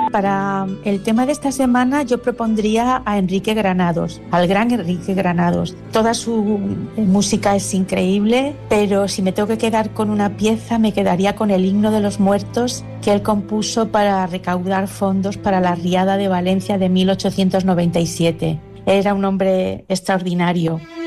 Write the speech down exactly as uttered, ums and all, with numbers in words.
Para el tema de esta semana yo propondría a Enrique Granados, al gran Enrique Granados. Toda su música es increíble, pero si me tengo que quedar con una pieza me quedaría con el Himno de los Muertos que él compuso para recaudar fondos para la Riada de Valencia de mil ochocientos noventa y siete. Era un hombre extraordinario.